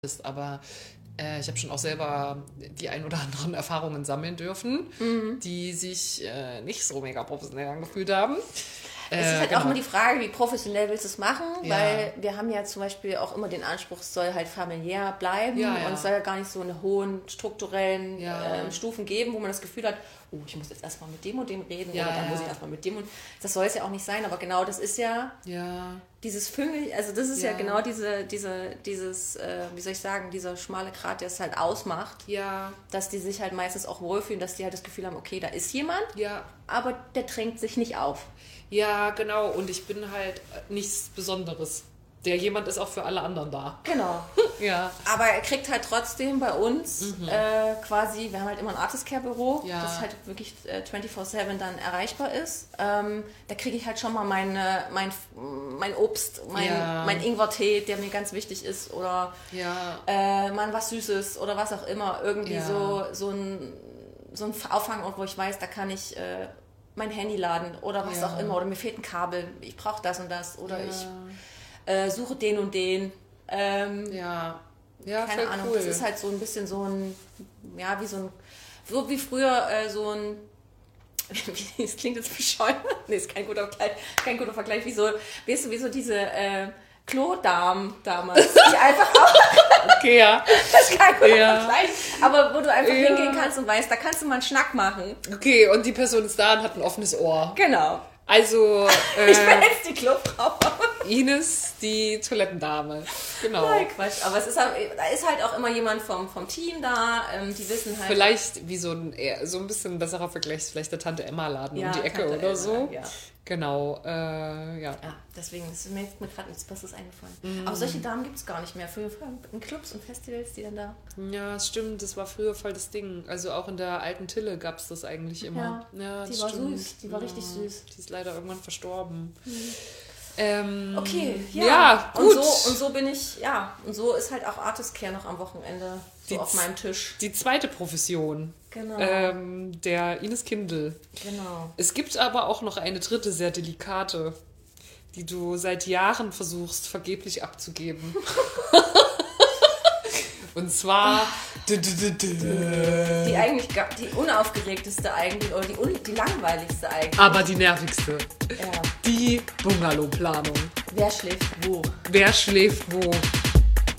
ist, aber ich habe schon auch selber die ein oder anderen Erfahrungen sammeln dürfen, die sich nicht so mega professionell angefühlt haben. Es ist halt auch immer die Frage, wie professionell willst du es machen, Ja. weil wir haben ja zum Beispiel auch immer den Anspruch, es soll halt familiär bleiben und es soll ja gar nicht so eine hohen strukturellen Stufen geben, wo man das Gefühl hat, oh, ich muss jetzt erstmal mit dem und dem reden oder dann muss ich erstmal mit dem und das soll es ja auch nicht sein, aber genau das ist ja dieses Füngel, also das ist ja genau dieses, wie soll ich sagen, dieser schmale Grat, der es halt ausmacht, dass die sich halt meistens auch wohlfühlen, dass die halt das Gefühl haben, okay, da ist jemand, aber der drängt sich nicht auf. Ja, genau. Und ich bin halt nichts Besonderes. Der jemand ist auch für alle anderen da. Genau. Ja. Aber er kriegt halt trotzdem bei uns quasi, wir haben halt immer ein Artist-Care-Büro, das halt wirklich 24/7 dann erreichbar ist. Da kriege ich halt schon mal mein Obst, mein Ingwertee, der mir ganz wichtig ist, oder mal was Süßes oder was auch immer. Irgendwie so ein Auffangort, wo ich weiß, da kann ich mein Handy laden oder was auch immer. Oder mir fehlt ein Kabel, ich brauche das und das. Oder ich suche den und den. Keine Ahnung, cool. das ist halt so ein bisschen so wie früher so ein, das klingt jetzt bescheuert, nee, ist kein guter Vergleich, wie so diese Klodamen damals, die einfach auch, okay, das ist kein guter Vergleich, aber wo du einfach hingehen kannst und weißt, da kannst du mal einen Schnack machen. Okay, und die Person ist da und hat ein offenes Ohr. Genau. Also, ich bin jetzt die Clubfrau. Ines, die Toilettendame. Genau. Nein, Quatsch. Aber da ist halt auch immer jemand vom Team da, die wissen halt. Vielleicht wie so ein bisschen besserer Vergleich, vielleicht der Tante Emma-Laden um die Ecke Tante oder Emma, so. Ja. Genau, Ja, deswegen ist mir gerade nichts Besseres eingefallen. Aber solche Damen gibt es gar nicht mehr. Früher in Clubs und Festivals, die dann da. Ja, das stimmt, das war früher voll das Ding. Also auch in der alten Tille gab es das eigentlich immer. Ja, die war süß, die war richtig süß. Die ist leider irgendwann verstorben. Okay, gut. Und so bin ich, und so ist halt auch Artist Care noch am Wochenende so auf meinem Tisch. Die zweite Profession. Genau. Der Ines Kindl. Genau. Es gibt aber auch noch eine dritte, sehr delikate, die du seit Jahren versuchst, vergeblich abzugeben. Und zwar die eigentlich die unaufgeregteste eigentlich oder die langweiligste eigentlich. aber die nervigste. Ja. Die Bungalow-Planung. Wer schläft wo? Wer schläft wo?